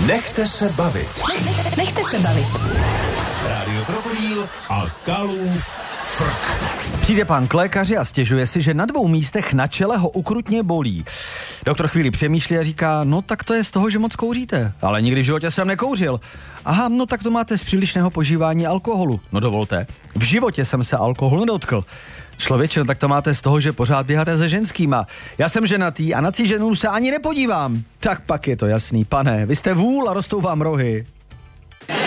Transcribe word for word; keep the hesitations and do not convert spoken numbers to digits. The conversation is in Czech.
Nechte se bavit. Nechte se bavit. Rádio Krokodýl a Kalův frk. Přijde pán k lékaři a stěžuje si, že na dvou místech na čele ho ukrutně bolí. Doktor chvíli přemýšlí a říká, no tak to je z toho, že moc kouříte. Ale nikdy v životě jsem nekouřil. Aha, no tak to máte z přílišného požívání alkoholu. No dovolte, v životě jsem se alkoholu nedotkl. Člověče, no tak to máte z toho, že pořád běháte se ženskýma. Já jsem ženatý a na cí ženu se ani nepodívám. Tak pak je to jasný, pane, vy jste vůl a rostou vám rohy.